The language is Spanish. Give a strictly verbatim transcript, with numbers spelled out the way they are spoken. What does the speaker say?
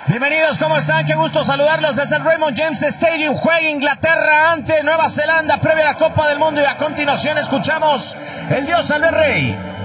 Bienvenidos, ¿cómo están? Qué gusto saludarlos desde el Raymond James Stadium. Juega Inglaterra ante Nueva Zelanda previa a la Copa del Mundo y a continuación escuchamos El Dios salve al Rey.